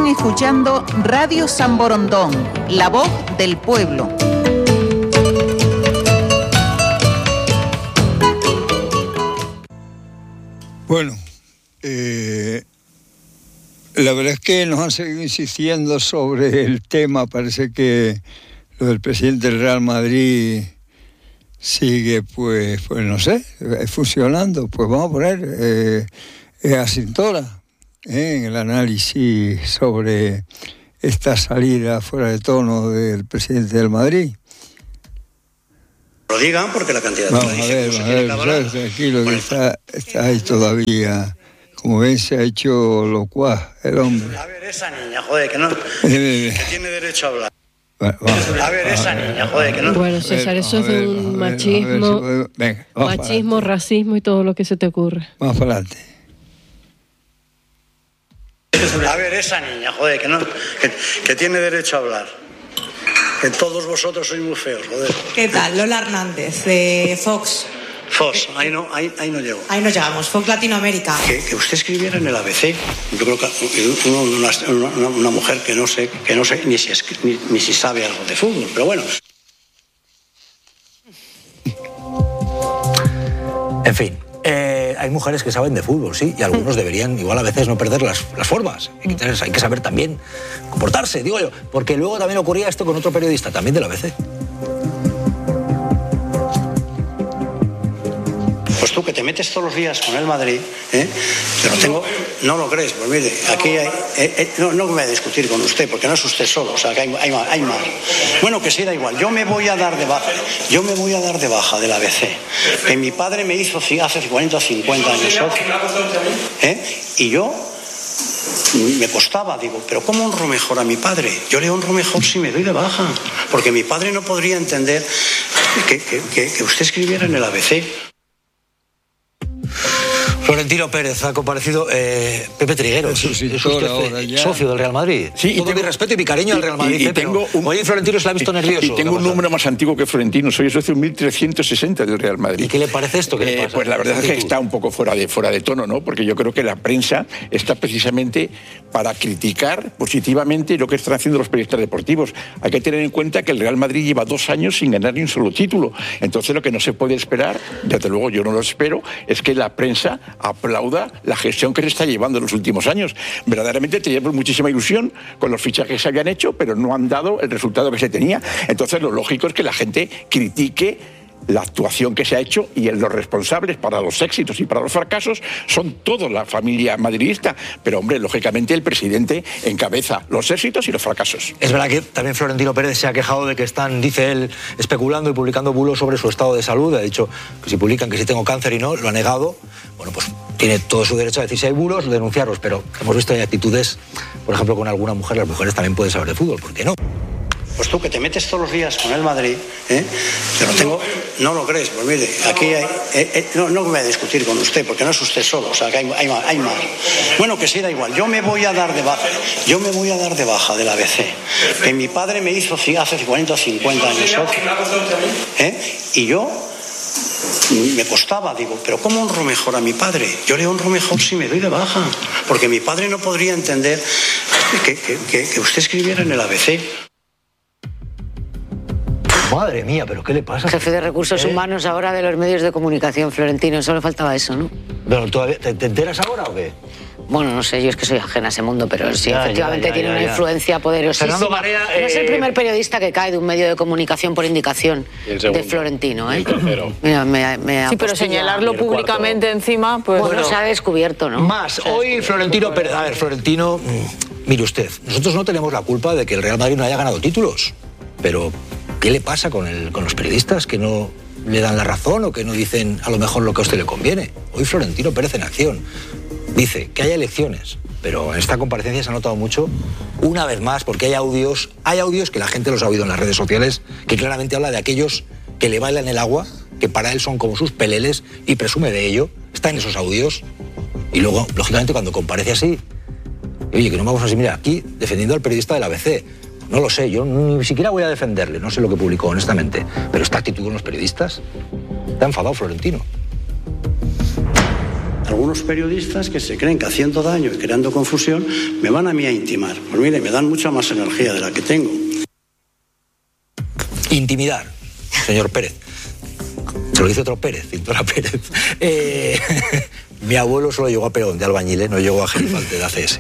Están escuchando Radio San Borondón, la voz del pueblo. Bueno, la verdad es que nos han seguido insistiendo sobre el tema. Parece que lo del presidente del Real Madrid sigue, pues no sé, funcionando. Pues vamos a poner a Cintora en el análisis sobre esta salida fuera de tono del presidente del Madrid. Lo digan porque la cantidad de vamos a ver, tranquilo, que está ahí todavía. Como ven, se ha hecho locuaz el hombre. A ver, esa niña, joder, que no, que tiene derecho a hablar. A ver, esa niña, joder, que no. Bueno, César, eso es un machismo, machismo, racismo y todo lo que se te ocurre. Vamos para adelante. A ver, esa niña, joder, que no, que tiene derecho a hablar. Que todos vosotros sois muy feos, joder. ¿Qué tal? Lola Hernández, de Fox. Fox, ahí no llego. Ahí nos llegamos, Fox Latinoamérica. Que usted escribiera en el ABC. Yo creo que una mujer que no sé ni si sabe algo de fútbol, pero bueno. En fin, hay mujeres que saben de fútbol, sí, y algunos deberían igual a veces no perder las formas. Hay que saber también comportarse, digo yo, porque luego también ocurría esto con otro periodista, también de la ABC. Pues tú que te metes todos los días con el Madrid, pero tengo, no lo crees, pues mire, aquí no me voy a discutir con usted, porque no es usted solo, o sea, que hay más. Bueno, que sí, da igual, yo me voy a dar de baja del ABC, que mi padre me hizo hace 40 o 50 años, y yo me costaba, digo, pero ¿cómo honro mejor a mi padre? Yo le honro mejor si me doy de baja, porque mi padre no podría entender que usted escribiera en el ABC. Florentino Pérez ha comparecido Pepe Trigueros, es usted socio del Real Madrid. Sí, todo mi respeto y mi cariño al Real Madrid. Oye, Florentino se la ha visto nervioso. Y tengo un número más antiguo que Florentino, soy socio 1360 del Real Madrid. ¿Y qué le parece esto? ¿Qué le pasa? Pues la verdad es que está un poco fuera de tono, ¿no? Porque yo creo que la prensa está precisamente para criticar positivamente lo que están haciendo los periodistas deportivos. Hay que tener en cuenta que el Real Madrid lleva 2 años sin ganar ni un solo título. Entonces lo que no se puede esperar, desde luego yo no lo espero, es que la prensa aplauda la gestión que se está llevando en los últimos años. Verdaderamente teníamos muchísima ilusión con los fichajes que se habían hecho, pero no han dado el resultado que se tenía. Entonces lo lógico es que la gente critique la actuación que se ha hecho, y los responsables para los éxitos y para los fracasos son toda la familia madridista. Pero, hombre, lógicamente el presidente encabeza los éxitos y los fracasos. Es verdad que también Florentino Pérez se ha quejado de que están, dice él, especulando y publicando bulos sobre su estado de salud. Ha dicho que si publican que si tengo cáncer y no, lo ha negado. Bueno, pues tiene todo su derecho a decir si hay bulos, denunciarlos, pero hemos visto hay actitudes, por ejemplo, con alguna mujer. Las mujeres también pueden saber de fútbol, ¿por qué no? Pues tú que te metes todos los días con el Madrid, pero no lo crees, pues mire, aquí no me voy a discutir con usted, porque no es usted solo, o sea, que hay más. Bueno, que sí, da igual, yo me voy a dar de baja del ABC, que mi padre me hizo hace 40 o 50 años, y yo me costaba, digo, pero ¿cómo honro mejor a mi padre? Yo le honro mejor si me doy de baja, porque mi padre no podría entender que usted escribiera en el ABC. Madre mía, ¿pero qué le pasa? Jefe de Recursos Humanos ahora de los medios de comunicación, Florentino, solo faltaba eso, ¿no? Pero todavía, ¿te enteras ahora o qué? Bueno, no sé, yo es que soy ajena a ese mundo, pero sí, efectivamente tiene una influencia poderosísima. Fernando Barea, no es el primer periodista que cae de un medio de comunicación por indicación de Florentino, ¿eh? Mira, sí, pero señalarlo públicamente encima, pues... Bueno, se ha descubierto, ¿no? Más, hoy Florentino Pérez... A ver, Florentino, mire usted, nosotros no tenemos la culpa de que el Real Madrid no haya ganado títulos, pero ¿qué le pasa con los periodistas que no le dan la razón o que no dicen a lo mejor lo que a usted le conviene? Hoy Florentino Pérez en acción dice que haya elecciones, pero en esta comparecencia se ha notado mucho, una vez más, porque hay audios que la gente los ha oído en las redes sociales, que claramente habla de aquellos que le bailan el agua, que para él son como sus peleles, y presume de ello, está en esos audios, y luego, lógicamente, cuando comparece así, oye, que no vamos así, mira, aquí defendiendo al periodista del ABC, no lo sé, yo ni siquiera voy a defenderle, no sé lo que publicó, honestamente, pero esta actitud con los periodistas, está enfadado Florentino. algunos periodistas que se creen que haciendo daño y creando confusión me van a mí a intimar. Pues mire, me dan mucha más energía de la que tengo. Intimidar, señor Pérez. Se lo dice otro Pérez, Cintura Pérez. Mi abuelo solo llegó a peón de albañil, no llegó a gerifante de ACS.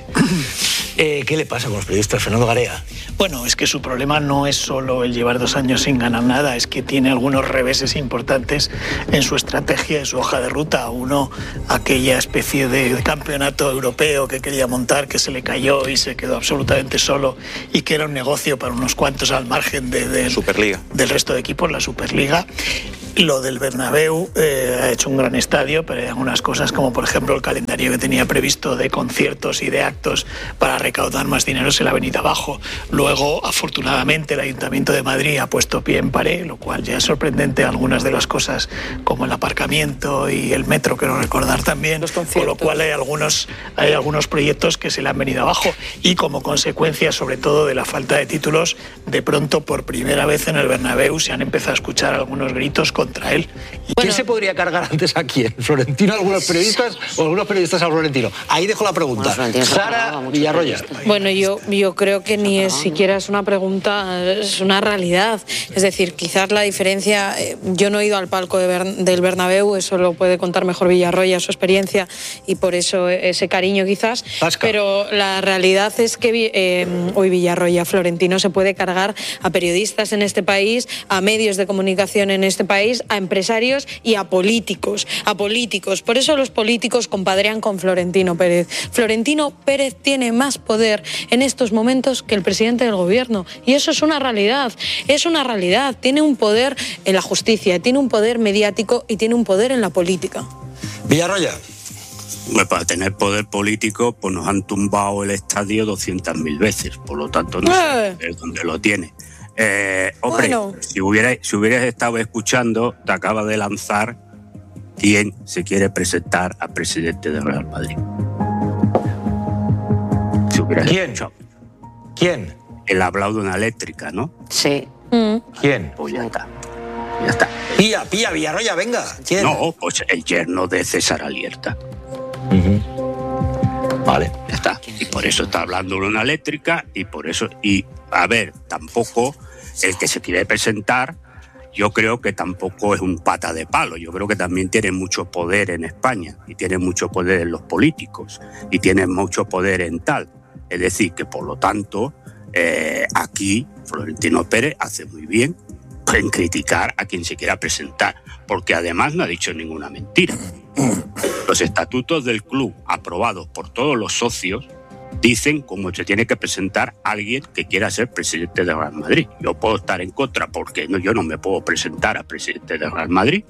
¿Qué le pasa con los periodistas, Fernando Garea? Bueno, es que su problema no es solo el llevar 2 años sin ganar nada, es que tiene algunos reveses importantes en su estrategia, en su hoja de ruta. Uno, aquella especie de campeonato europeo que quería montar, que se le cayó y se quedó absolutamente solo, y que era un negocio para unos cuantos al margen Superliga. Del resto de equipos, la Superliga. Lo del Bernabéu ha hecho un gran estadio, pero hay algunas cosas como por ejemplo el calendario que tenía previsto de conciertos y de actos para recaudar más dinero se le ha venido abajo. Luego, afortunadamente, el Ayuntamiento de Madrid ha puesto pie en pared, lo cual ya es sorprendente, algunas de las cosas como el aparcamiento y el metro, quiero recordar también, con lo cual hay algunos proyectos que se le han venido abajo y como consecuencia sobre todo de la falta de títulos, de pronto por primera vez en el Bernabéu se han empezado a escuchar algunos gritos contra él. ¿Quién se podría cargar antes a quién? ¿Florentino a algunos periodistas o algunos periodistas a Florentino? Ahí dejo la pregunta. Sara Villarroya. Bueno, yo creo que ni es siquiera es una pregunta, es una realidad. Es decir, quizás la diferencia, yo no he ido al palco del Bernabéu, eso lo puede contar mejor Villarroya, su experiencia, y por eso ese cariño quizás. Pero la realidad es que hoy Villarroya, Florentino se puede cargar a periodistas en este país, a medios de comunicación en este país, a empresarios y a políticos. Por eso los políticos compadrean con Florentino Pérez. Florentino Pérez tiene más poder en estos momentos que el presidente del gobierno. Y eso es una realidad. Tiene un poder en la justicia, tiene un poder mediático y tiene un poder en la política. Villarroya. Pues para tener poder político, pues nos han tumbado el estadio 200.000 veces. Por lo tanto, no sé dónde lo tiene. Hombre, bueno. si hubieras estado escuchando, te acaba de lanzar quién se quiere presentar a presidente del Real Madrid. ¿Quién? Él ha hablado de una eléctrica, ¿no? Sí. ¿Quién? Pues ya está. Pía, Villarroya, venga. ¿Quién? No, pues el yerno de César Alierta. Vale. Ya está. Y por eso está hablando de una eléctrica y por eso... Y, a ver, tampoco el que se quiere presentar, yo creo que tampoco es un pata de palo. Yo creo que también tiene mucho poder en España y tiene mucho poder en los políticos y tiene mucho poder en tal. Es decir, que por lo tanto, aquí Florentino Pérez hace muy bien en criticar a quien se quiera presentar, porque además no ha dicho ninguna mentira. Los estatutos del club, aprobados por todos los socios, dicen cómo se tiene que presentar alguien que quiera ser presidente del Real Madrid. Yo puedo estar en contra porque yo no me puedo presentar a presidente del Real Madrid.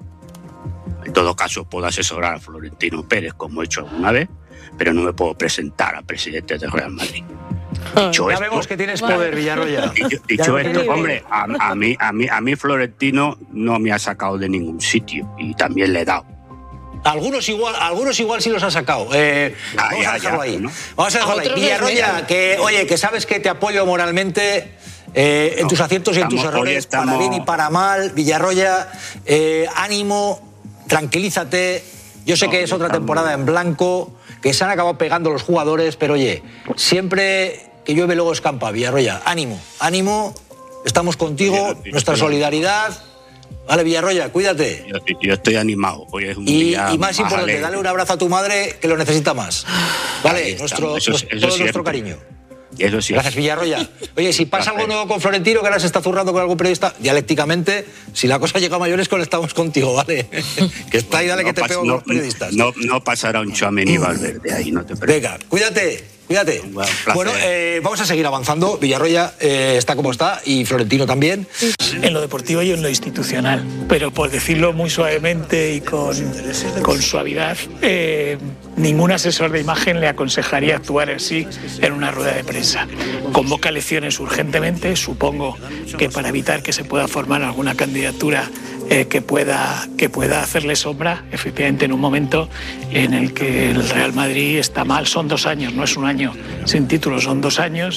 En todo caso, puedo asesorar a Florentino Pérez, como he hecho alguna vez, pero no me puedo presentar a presidente del Real Madrid. Ya vemos que tienes poder, Villarroya. Dicho esto, hombre, a mí Florentino no me ha sacado de ningún sitio y también le he dado. Algunos igual sí los ha sacado. Vamos a dejarlo ahí. ¿No? Vamos a dejarlo ahí. Villarroya, que sabes que te apoyo moralmente en tus aciertos y en tus errores, para bien y para mal. Villarroya, ánimo, tranquilízate. Yo sé que es otra temporada en blanco, que se han acabado pegando los jugadores, pero oye, siempre que llueve luego escampa, Villarroya. Ánimo, estamos contigo, nuestra solidaridad. Vale, Villarroya, cuídate. Yo estoy animado. Hoy es un día y más importante, alegre. Dale un abrazo a tu madre, que lo necesita más. Vale, todo nuestro cariño. Eso sí. Gracias, Villarroya. Oye, si pasa algo nuevo con Florentino, que ahora se está zurrando con algún periodista, dialécticamente, si la cosa llega a mayores, conectamos contigo, ¿vale? Que está ahí, dale que te pego con los periodistas. No pasará un Tchouaméni ni Valverde ahí, no te preocupes. Venga, cuídate. Bueno, vamos a seguir avanzando. Villarroya está como está y Florentino también. En lo deportivo y en lo institucional, pero por decirlo muy suavemente y con suavidad, ningún asesor de imagen le aconsejaría actuar así en una rueda de prensa. Convoca elecciones urgentemente, supongo que para evitar que se pueda formar alguna candidatura que pueda hacerle sombra, efectivamente, en un momento en el que el Real Madrid está mal. Son 2 años, no es un año sin título, son 2 años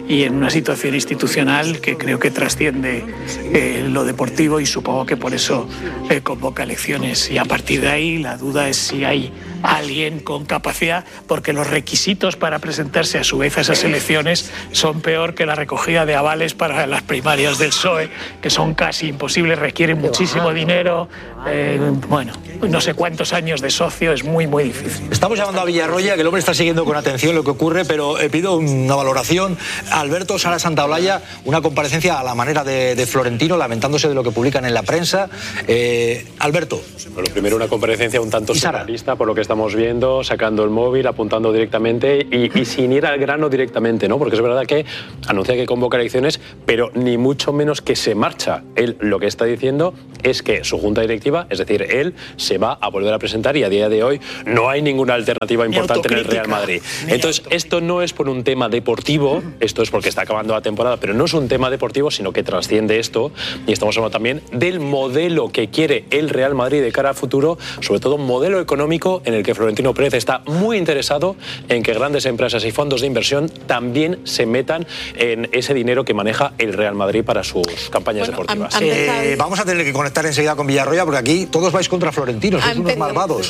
y en una situación institucional que creo que trasciende lo deportivo, y supongo que por eso convoca elecciones. Y a partir de ahí la duda es si hay alguien con capacidad, porque los requisitos para presentarse a su vez a esas elecciones son peor que la recogida de avales para las primarias del PSOE, que son casi imposibles, requieren muchísimo dinero, bueno, no sé cuántos años de socio, es muy difícil. Estamos llamando a Villarroya, que el hombre está siguiendo con atención lo que ocurre, pero pido una valoración. Alberto, Sara Santaolalla, una comparecencia a la manera de Florentino, lamentándose de lo que publican en la prensa. Alberto. Bueno, primero una comparecencia un tanto surrealista por lo que estamos viendo, sacando el móvil, apuntando directamente y sin ir al grano directamente, ¿no? Porque es verdad que anuncia que convoca elecciones, pero ni mucho menos que se marcha. Él lo que está diciendo es que su junta directiva, es decir, él se va a volver a presentar, y a día de hoy no hay ninguna alternativa importante en el Real Madrid. Entonces, esto no es por un tema deportivo, esto es porque está acabando la temporada, pero no es un tema deportivo, sino que trasciende esto, y estamos hablando también del modelo que quiere el Real Madrid de cara al futuro, sobre todo un modelo económico en el que Florentino Pérez está muy interesado en que grandes empresas y fondos de inversión también se metan en ese dinero que maneja el Real Madrid para sus campañas deportivas. Vamos a tener que conectar enseguida con Villarroya, porque aquí todos vais contra Florentino, sois unos malvados.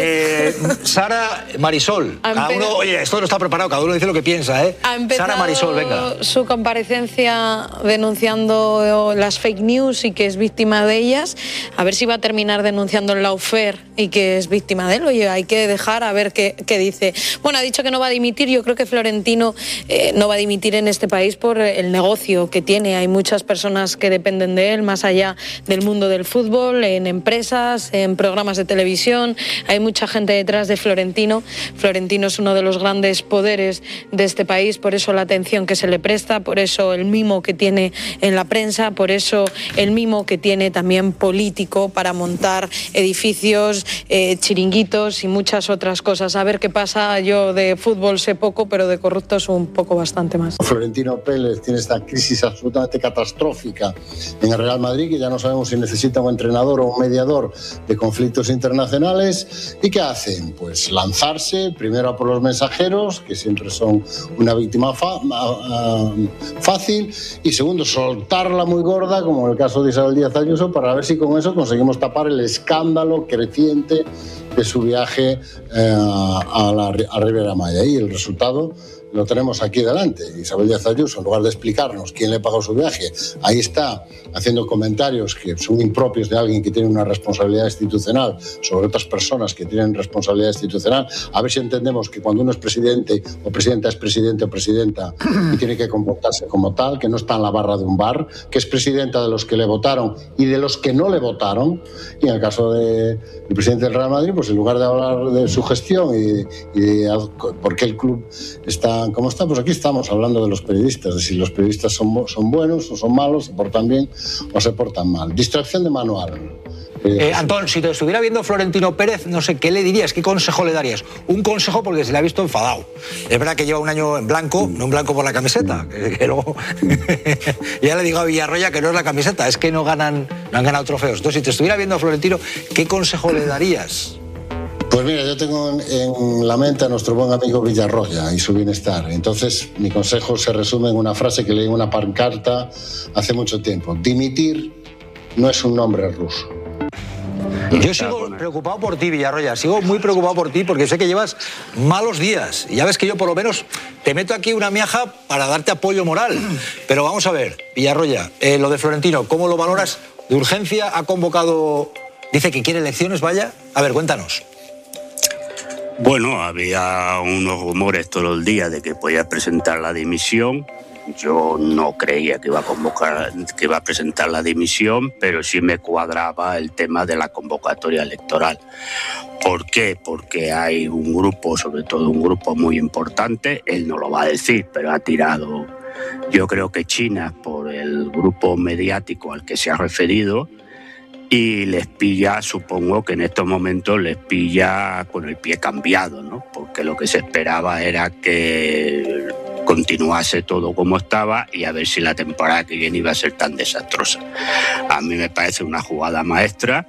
Sara, Marisol, cada uno, oye, esto no está preparado, cada uno dice lo que piensa, ¿eh? Sara, Marisol, venga. Su comparecencia denunciando las fake news y que es víctima de ellas, a ver si va a terminar denunciando el lawfare y que es víctima de él. Oye, hay que dejar a ver qué dice. Bueno, ha dicho que no va a dimitir. Yo creo que Florentino no va a dimitir en este país por el negocio que tiene. Hay muchas personas que dependen de él, más allá del mundo del fútbol, en empresas, en programas de televisión. Hay mucha gente detrás de Florentino. Florentino es uno de los grandes poderes de este país, por eso la atención que se le presta, por eso el mimo que tiene en la prensa, por eso el mimo que tiene también político para montar edificios, chiringuitos y muchas otras cosas. A ver qué pasa. Yo de fútbol sé poco, pero de corruptos un poco bastante más. Florentino Pérez tiene esta crisis absolutamente catastrófica en el Real Madrid, que ya no sabemos si necesita un entrenador o un mediador de conflictos internacionales. ¿Y qué hacen? Pues lanzarse primero a por los mensajeros, que siempre son una víctima fácil, y segundo, soltarla muy gorda, como en el caso de Isabel Díaz Ayuso, para ver si con eso conseguimos tapar el escándalo creciente de su viaje a Riviera Maya. Y el resultado lo tenemos aquí delante. Isabel Díaz Ayuso, en lugar de explicarnos quién le pagó su viaje, ahí está haciendo comentarios que son impropios de alguien que tiene una responsabilidad institucional sobre otras personas que tienen responsabilidad institucional. A ver si entendemos que cuando uno es presidente o presidenta, es presidente o presidenta y tiene que comportarse como tal, que no está en la barra de un bar, que es presidenta de los que le votaron y de los que no le votaron. Y en el caso del presidente del Real Madrid, pues en lugar de hablar de su gestión y de por qué el club está como está, pues aquí estamos hablando de los periodistas, de si los periodistas son buenos o son malos, se portan bien o se portan mal. Distracción de manual. Antón, si te estuviera viendo Florentino Pérez, no sé, ¿qué le dirías? ¿Qué consejo le darías? Un consejo porque se le ha visto enfadado. Es verdad que lleva un año en blanco, no en blanco por la camiseta, que luego ya le digo a Villarroya que no es la camiseta, es que no han ganado trofeos. Entonces, si te estuviera viendo Florentino, ¿qué consejo le darías? Pues mira, yo tengo en la mente a nuestro buen amigo Villarroya y su bienestar. Entonces, mi consejo se resume en una frase que leí en una pancarta hace mucho tiempo. Dimitir no es un nombre ruso. Yo sigo preocupado por ti, Villarroya, sigo muy preocupado por ti porque sé que llevas malos días. Y ya ves que yo por lo menos te meto aquí una miaja para darte apoyo moral. Pero vamos a ver, Villarroya, lo de Florentino, ¿cómo lo valoras? ¿De urgencia ha convocado, dice que quiere elecciones, vaya? A ver, cuéntanos. Bueno, había unos rumores todo el día de que podía presentar la dimisión. Yo no creía que iba a presentar la dimisión, pero sí me cuadraba el tema de la convocatoria electoral. ¿Por qué? Porque hay un grupo, sobre todo un grupo muy importante, él no lo va a decir, pero ha tirado, yo creo que China, por el grupo mediático al que se ha referido, y les pilla, supongo que en estos momentos les pilla con el pie cambiado, ¿no? Porque lo que se esperaba era que continuase todo como estaba y a ver si la temporada que viene iba a ser tan desastrosa. A mí me parece una jugada maestra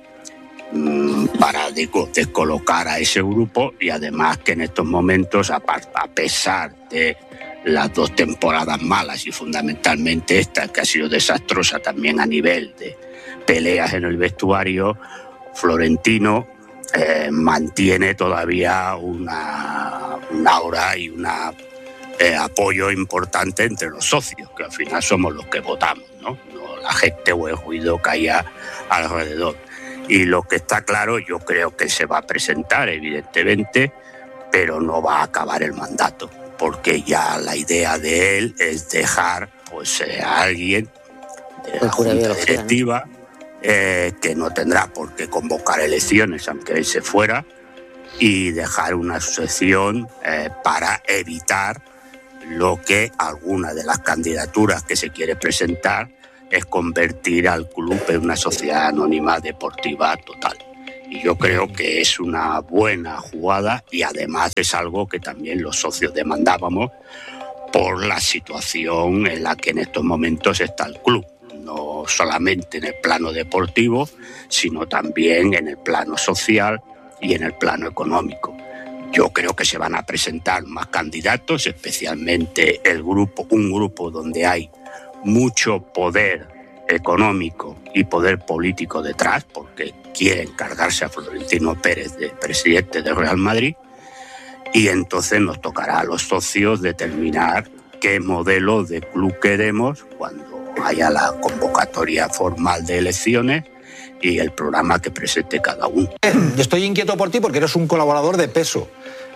para descolocar a ese grupo y además que en estos momentos, a pesar de las 2 temporadas malas y fundamentalmente esta, que ha sido desastrosa también a nivel de peleas en el vestuario, Florentino mantiene todavía una aura y un apoyo importante entre los socios, que al final somos los que votamos, ¿no? No la gente o el ruido que haya alrededor. Y lo que está claro, yo creo que se va a presentar, evidentemente, pero no va a acabar el mandato, porque ya la idea de él es dejar pues, a alguien de la junta directiva que no tendrá por qué convocar elecciones, aunque él se fuera, y dejar una sucesión para evitar lo que alguna de las candidaturas que se quiere presentar es convertir al club en una sociedad anónima deportiva total. Y yo creo que es una buena jugada y además es algo que también los socios demandábamos por la situación en la que en estos momentos está el club. No solamente en el plano deportivo, sino también en el plano social y en el plano económico. Yo creo que se van a presentar más candidatos, especialmente un grupo donde hay mucho poder económico y poder político detrás, porque quieren cargarse a Florentino Pérez de presidente del Real Madrid, y entonces nos tocará a los socios determinar qué modelo de club queremos cuando haya la convocatoria formal de elecciones y el programa que presente cada uno. Estoy inquieto por ti porque eres un colaborador de peso.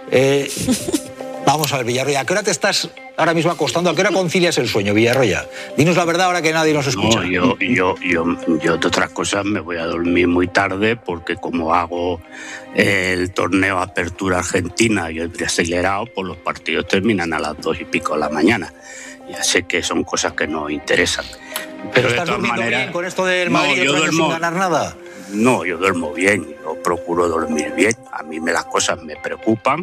Vamos a ver, Villarroya, ¿a qué hora te estás ahora mismo acostando? ¿A qué hora concilias el sueño, Villarroya? Dinos la verdad ahora que nadie nos escucha. No, yo de otras cosas me voy a dormir muy tarde porque como hago el torneo Apertura Argentina y el Brasileirao, pues los partidos terminan a las 2 y pico de la mañana. Ya sé que son cosas que no interesan. Pero ¿estás durmiendo bien con esto del Madrid sin ganar nada? No, yo duermo bien, yo procuro dormir bien. A mí las cosas me preocupan.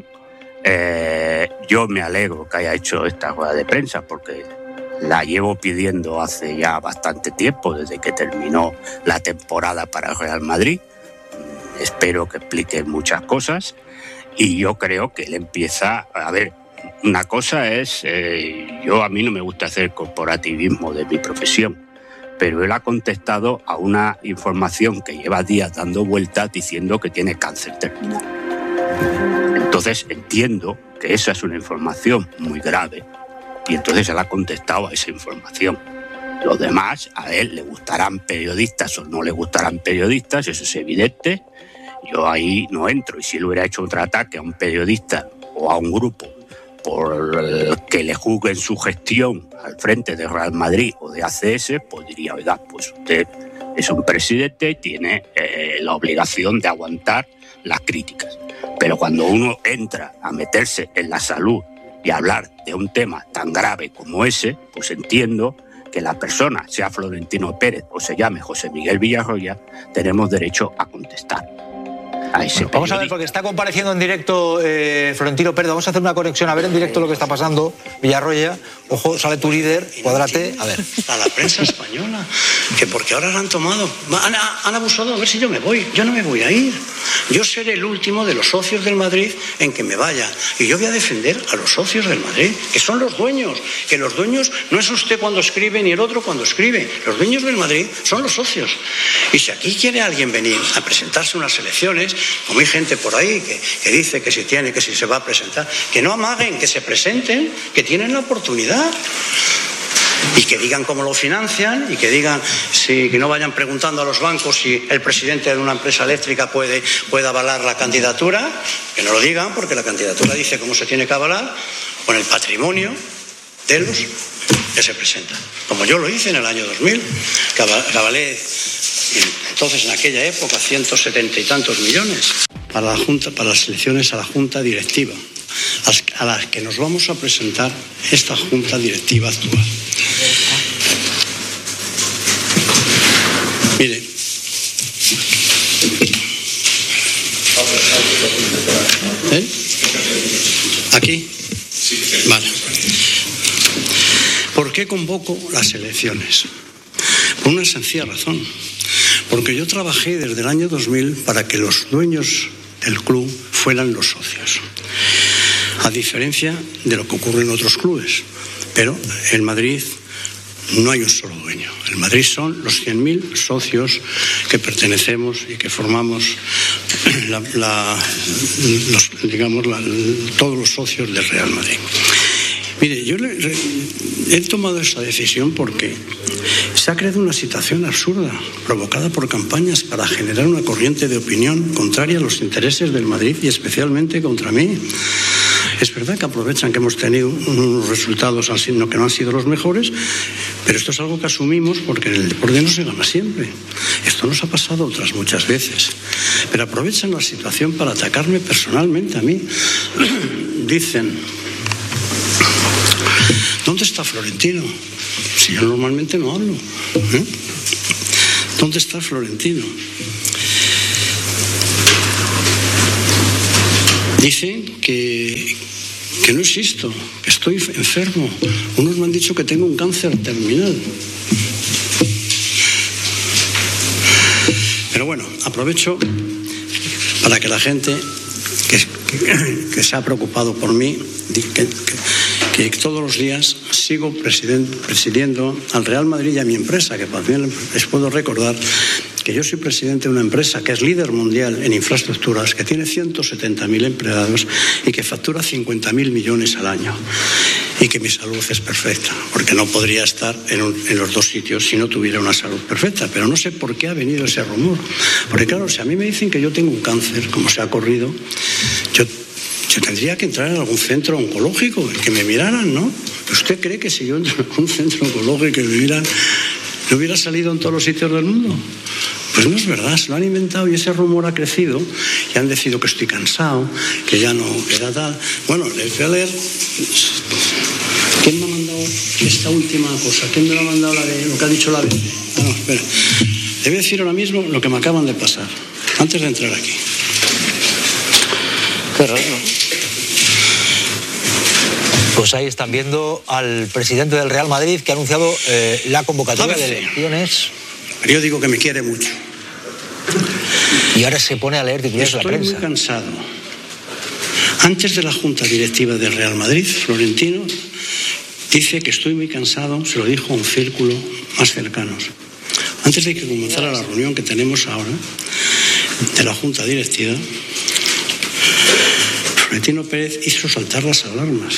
Yo me alegro que haya hecho esta rueda de prensa porque la llevo pidiendo hace ya bastante tiempo, desde que terminó la temporada para el Real Madrid. Espero que explique muchas cosas y yo creo que él empieza... A ver, una cosa es... a mí no me gusta hacer corporativismo de mi profesión, pero él ha contestado a una información que lleva días dando vueltas diciendo que tiene cáncer terminal. Entonces entiendo que esa es una información muy grave y entonces él ha contestado a esa información. Los demás, a él le gustarán periodistas o no le gustarán periodistas, eso es evidente. Yo ahí no entro y si él hubiera hecho otro ataque a un periodista o a un grupo por que le juzguen su gestión al frente de Real Madrid o de ACS, pues diría, oiga, pues usted es un presidente y tiene la obligación de aguantar las críticas. Pero cuando uno entra a meterse en la salud y a hablar de un tema tan grave como ese, pues entiendo que la persona, sea Florentino Pérez o se llame José Miguel Villarroya, tenemos derecho a contestar. Bueno, vamos a ver, porque está compareciendo en directo Florentino Pérez. Vamos a hacer una conexión, a ver en directo lo que está pasando. Villarroya, ojo, sale tu líder, cuádrate, a ver. A la prensa española, que porque ahora la han tomado, han abusado, a ver si yo me voy. Yo no me voy a ir. Yo seré el último de los socios del Madrid en que me vaya. Y yo voy a defender a los socios del Madrid, que son los dueños. Que los dueños no es usted cuando escribe ni el otro cuando escribe. Los dueños del Madrid son los socios. Y si aquí quiere alguien venir a presentarse unas elecciones, como hay gente por ahí que dice que si tiene, que si se va a presentar, que no amaguen, que se presenten, que tienen la oportunidad. Y que digan cómo lo financian y que digan, que no vayan preguntando a los bancos si el presidente de una empresa eléctrica puede avalar la candidatura, que no lo digan porque la candidatura dice cómo se tiene que avalar con el patrimonio de los que se presentan. Como yo lo hice en el año 2000, que avalé entonces en aquella época 170 y tantos millones para la Junta, para las elecciones a la Junta Directiva, a las que nos vamos a presentar esta Junta Directiva actual. Mire, ¿aquí? Vale. ¿Por qué convoco las elecciones? Por una sencilla razón. Porque yo trabajé desde el año 2000 para que los dueños del club fueran los socios. a diferencia de lo que ocurre en otros clubes. Pero en Madrid no hay un solo dueño. El Madrid son los 100.000 socios que pertenecemos y que formamos todos los socios del Real Madrid. Mire, yo he tomado esa decisión porque se ha creado una situación absurda, provocada por campañas para generar una corriente de opinión contraria a los intereses del Madrid y especialmente contra mí. Es verdad que aprovechan que hemos tenido unos resultados que no han sido los mejores, pero esto es algo que asumimos porque en el deporte no se gana siempre. Esto nos ha pasado otras muchas veces. Pero aprovechan la situación para atacarme personalmente a mí. Dicen, ¿dónde está Florentino? Si yo normalmente no hablo. ¿Dónde está Florentino? Dicen que no existo, que estoy enfermo. Unos me han dicho que tengo un cáncer terminal. Pero bueno, aprovecho para que la gente que se ha preocupado por mí, que todos los días sigo presidiendo al Real Madrid y a mi empresa, que también les puedo recordar que yo soy presidente de una empresa que es líder mundial en infraestructuras, que tiene 170.000 empleados y que factura 50.000 millones al año. Y que mi salud es perfecta, porque no podría estar en los dos sitios si no tuviera una salud perfecta. Pero no sé por qué ha venido ese rumor. Porque claro, si a mí me dicen que yo tengo un cáncer, como se ha corrido, yo tendría que entrar en algún centro oncológico, que me miraran, ¿no? ¿Usted cree que si yo entro en un centro oncológico y que me miran, no hubiera salido en todos los sitios del mundo? Pues no es verdad, se lo han inventado y ese rumor ha crecido y han decidido que estoy cansado, que ya no queda tal. Bueno, les voy a leer. ¿Quién me ha mandado esta última cosa? ¿Quién me lo ha mandado lo que ha dicho la ABC? Ah, no, espera. Le voy a decir ahora mismo lo que me acaban de pasar, antes de entrar aquí. Qué raro. Pues ahí están viendo al presidente del Real Madrid que ha anunciado la convocatoria de elecciones. Periódico que me quiere mucho. Y ahora se pone a leer titulares de la prensa. Estoy muy cansado. Antes de la Junta Directiva del Real Madrid, Florentino dice que estoy muy cansado, se lo dijo a un círculo más cercanos. Antes de que comenzara la reunión que tenemos ahora de la Junta Directiva, Florentino Pérez hizo saltar las alarmas.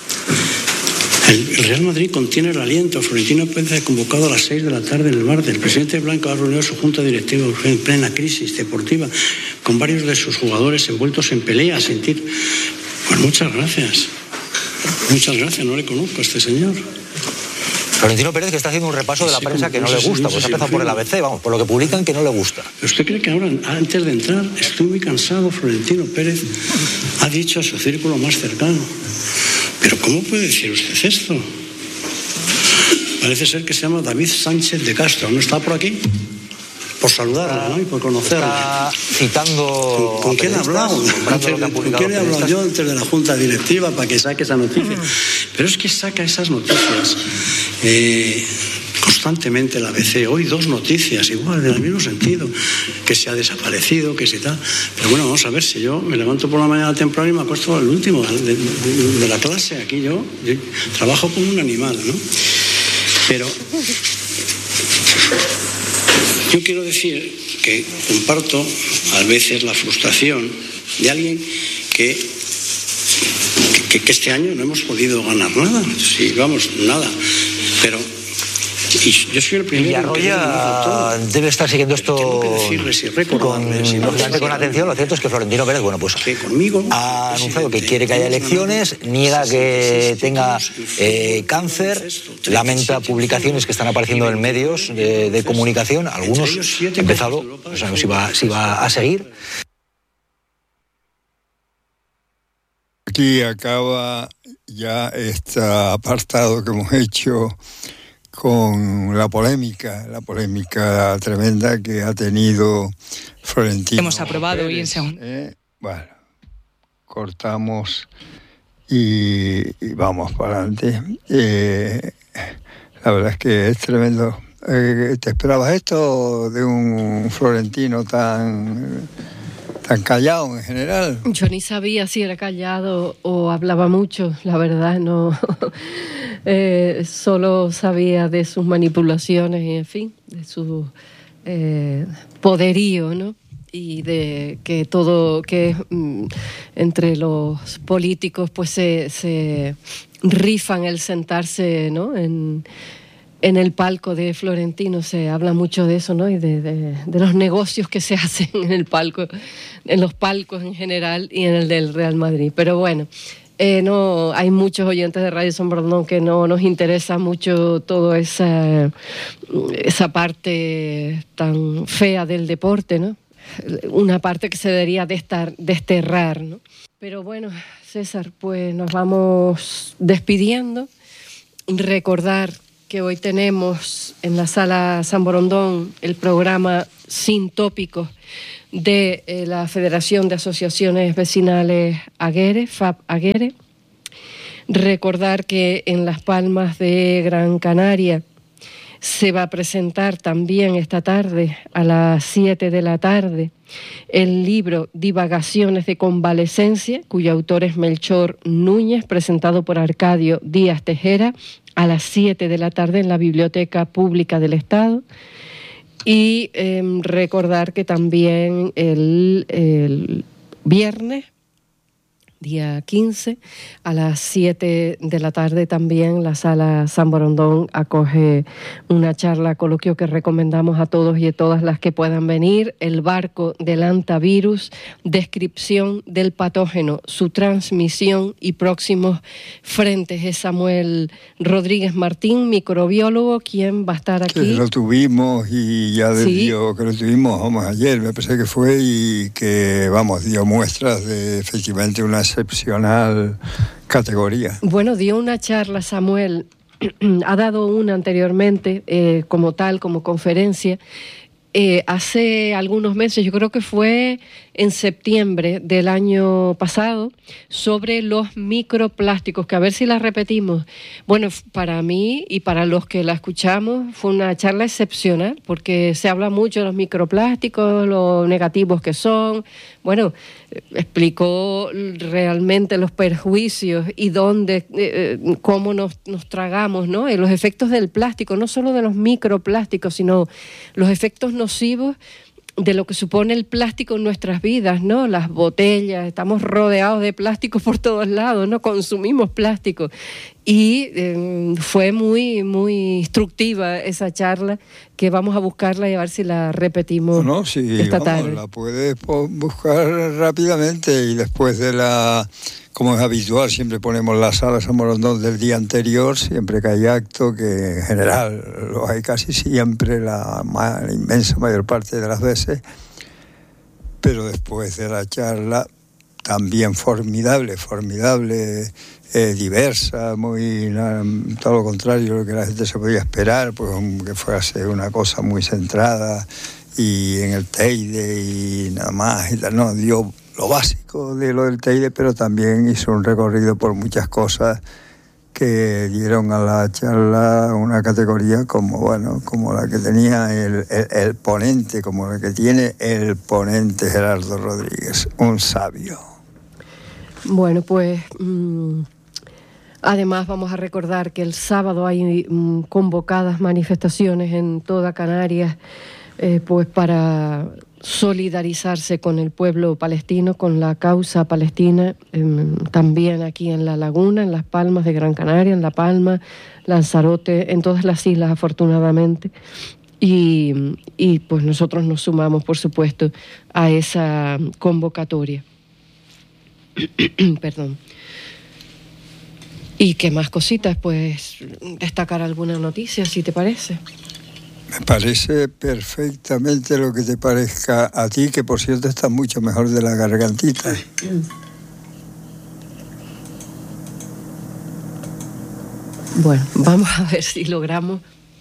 El Real Madrid contiene el aliento. Florentino Pérez ha convocado a las 6 de la tarde en el Barça. El presidente Blanco ha reunido a su junta directiva en plena crisis deportiva con varios de sus jugadores envueltos en peleas. Pues muchas gracias. Muchas gracias, no le conozco a este señor. Florentino Pérez, que está haciendo un repaso de la prensa que no le gusta, pues ha empezado por el ABC, vamos, por lo que publican que no le gusta. ¿Usted cree que ahora, antes de entrar, estoy muy cansado? Florentino Pérez ha dicho a su círculo más cercano. ¿Pero cómo puede decir usted esto? Parece ser que se llama David Sánchez de Castro. ¿No está por aquí? Por saludarle, ¿no? Y por conocerle. Está citando. ¿Con quién ha hablado? ¿Con quién he hablado yo antes de la Junta Directiva para que saque esa noticia? Pero es que saca esas noticias constantemente la ABC. Hoy 2 noticias igual, en el mismo sentido, que se ha desaparecido, que se tal. Pero bueno, vamos a ver, si yo me levanto por la mañana temprano y me acuesto al último de la clase. Aquí yo trabajo como un animal, ¿no? Pero yo quiero decir que comparto a veces la frustración de alguien que este año no hemos podido ganar nada. Sí, vamos, nada. Pero yo soy el primero. Villarroya debe estar siguiendo esto con atención. Lo cierto es que Florentino Pérez, bueno, pues ha anunciado que quiere que haya elecciones, niega que tenga cáncer, lamenta publicaciones que están apareciendo en medios de comunicación, algunos han empezado, no sabemos si va a seguir. Aquí acaba ya este apartado que hemos hecho con la polémica tremenda que ha tenido Florentino. Hemos aprobado hoy en segundo. Bueno, cortamos y vamos para adelante. La verdad es que es tremendo. ¿Te esperabas esto de un Florentino tan tan callado en general. Yo ni sabía si era callado o hablaba mucho, la verdad, no. Solo sabía de sus manipulaciones y, en fin, de su poderío, ¿no? Y de que todo, que entre los políticos pues se rifan el sentarse, ¿no? En el palco de Florentino se habla mucho de eso, ¿no? Y de los negocios que se hacen en el palco, en los palcos en general y en el del Real Madrid. Pero bueno, no hay muchos oyentes de Radio San Borondón que no nos interesa mucho toda esa parte tan fea del deporte, ¿no? Una parte que se debería desterrar, ¿no? Pero bueno, César, pues nos vamos despidiendo. Recordar que hoy tenemos en la Sala San Borondón el programa Sin Tópicos de la Federación de Asociaciones Vecinales Aguere, FAP Aguere. Recordar que en Las Palmas de Gran Canaria se va a presentar también esta tarde a las 7 de la tarde el libro Divagaciones de Convalecencia, cuyo autor es Melchor Núñez, presentado por Arcadio Díaz Tejera, a las 7 de la tarde en la Biblioteca Pública del Estado. Y recordar que también el viernes, día 15, a las 7 de la tarde también la Sala San Borondón acoge una charla, coloquio que recomendamos a todos y a todas las que puedan venir: el barco del hantavirus, descripción del patógeno, su transmisión y próximos frentes. Es Samuel Rodríguez Martín, microbiólogo, quien va a estar aquí. Que lo tuvimos y ya dio, que lo tuvimos, vamos, ayer me parece que fue, y que, vamos, dio muestras de efectivamente una excepcional categoría. Bueno, dio una charla Samuel, ha dado una anteriormente como conferencia, hace algunos meses, yo creo que fue en septiembre del año pasado, sobre los microplásticos, que a ver si la repetimos. Bueno, para mí y para los que la escuchamos fue una charla excepcional, porque se habla mucho de los microplásticos, lo negativos que son. Bueno, explicó realmente los perjuicios y cómo nos tragamos, ¿no? Y los efectos del plástico, no solo de los microplásticos, sino los efectos nocivos de lo que supone el plástico en nuestras vidas, ¿no? Las botellas, estamos rodeados de plástico por todos lados, ¿no? Consumimos plástico. Y fue muy, muy instructiva esa charla, que vamos a buscarla y a ver si la repetimos esta tarde. La puedes buscar rápidamente, y después de como es habitual, siempre ponemos la Sala San Borondón del día anterior, siempre que hay acto, que en general lo hay casi siempre, la inmensa mayor parte de las veces, pero después de la charla, también formidable, diversa, muy todo lo contrario de lo que la gente se podía esperar, pues que fuese una cosa muy centrada y en el Teide y nada más y tal. No, dio lo básico de lo del Teide, pero también hizo un recorrido por muchas cosas que dieron a la charla una categoría como la que tenía el ponente, como la que tiene el ponente Gerardo Rodríguez, un sabio. Bueno, pues además vamos a recordar que el sábado hay convocadas manifestaciones en toda Canarias, pues para solidarizarse con el pueblo palestino, con la causa palestina, también aquí en La Laguna, en Las Palmas de Gran Canaria, en La Palma, Lanzarote, en todas las islas, afortunadamente. Y pues nosotros nos sumamos, por supuesto, a esa convocatoria. Perdón. ¿Y qué más cositas? Pues destacar alguna noticia, si te parece. Me parece perfectamente lo que te parezca a ti, que por cierto estás mucho mejor de la gargantita. Bueno, vamos a ver si logramos,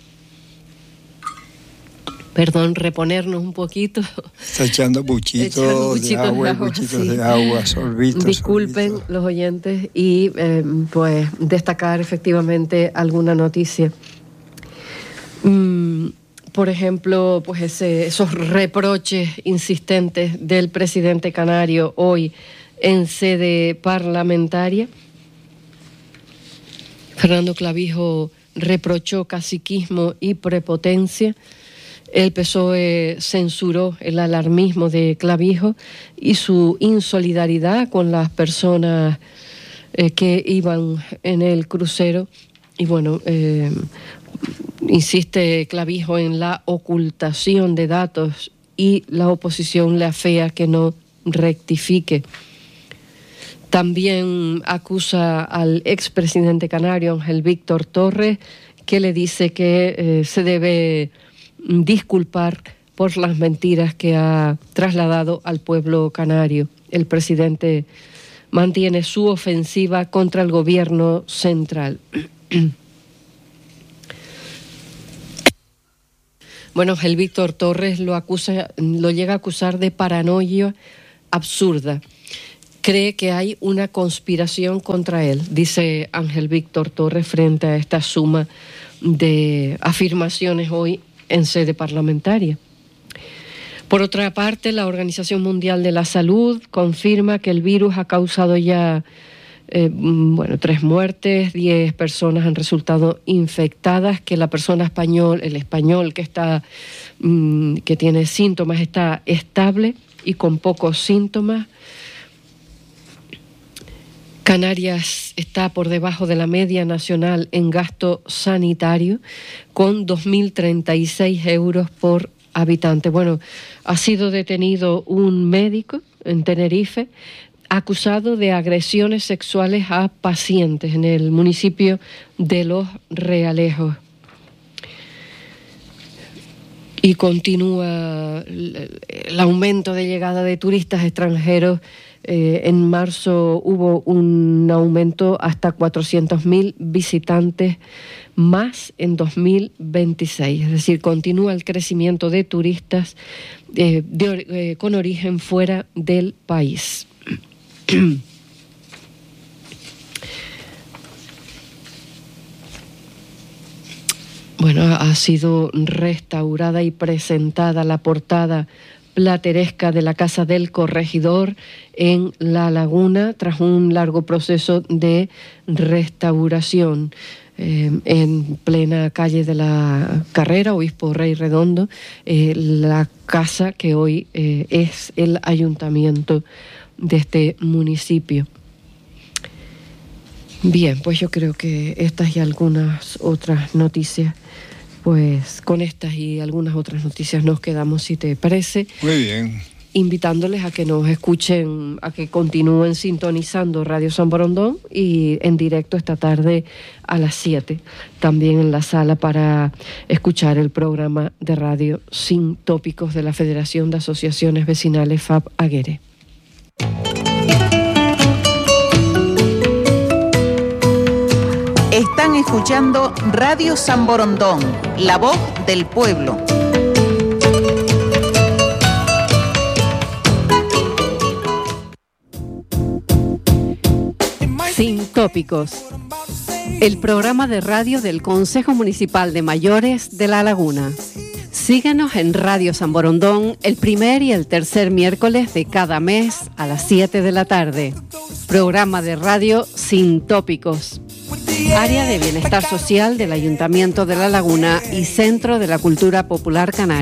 reponernos un poquito. Está echando buchitos de agua, sorbitos. Disculpen los oyentes y pues destacar efectivamente alguna noticia. por ejemplo, pues esos reproches insistentes del presidente canario hoy en sede parlamentaria. Fernando Clavijo reprochó caciquismo y prepotencia. El PSOE censuró el alarmismo de Clavijo y su insolidaridad con las personas que iban en el crucero. Y bueno, insiste Clavijo en la ocultación de datos y la oposición le afea que no rectifique. También acusa al expresidente canario Ángel Víctor Torres, que le dice que se debe disculpar por las mentiras que ha trasladado al pueblo canario. El presidente mantiene su ofensiva contra el gobierno central. Bueno, Ángel Víctor Torres lo llega a acusar de paranoia absurda. Cree que hay una conspiración contra él, dice Ángel Víctor Torres frente a esta suma de afirmaciones hoy en sede parlamentaria. Por otra parte, la Organización Mundial de la Salud confirma que el virus ha causado ya 3 muertes, 10 personas han resultado infectadas, que la persona el español que tiene síntomas está estable y con pocos síntomas. Canarias está por debajo de la media nacional en gasto sanitario, con 2.036 euros por habitante. Bueno, ha sido detenido un médico en Tenerife acusado de agresiones sexuales a pacientes en el municipio de Los Realejos. Y continúa el aumento de llegada de turistas extranjeros. En marzo hubo un aumento hasta 400.000 visitantes más en 2026. Es decir, continúa el crecimiento de turistas con origen fuera del país. Bueno, ha sido restaurada y presentada la portada plateresca de la Casa del Corregidor en La Laguna tras un largo proceso de restauración. En plena calle de la Carrera, Obispo Rey Redondo, la casa que hoy es el ayuntamiento de este municipio. Bien, pues yo creo que estas y algunas otras noticias, pues con estas y algunas otras noticias nos quedamos, si te parece. Muy bien. Invitándoles a que nos escuchen, a que continúen sintonizando Radio San Borondón y en directo esta tarde a las 7, también en la sala para escuchar el programa de radio Sin Tópicos de la Federación de Asociaciones Vecinales FAB Aguere. Están escuchando Radio San Borondón, la voz del pueblo. Sin Tópicos, el programa de radio del Consejo Municipal de Mayores de La Laguna. Síguenos en Radio San Borondón el primer y el tercer miércoles de cada mes a las 7 de la tarde. Programa de radio Sin Tópicos. Área de Bienestar Social del Ayuntamiento de La Laguna y Centro de la Cultura Popular Canaria.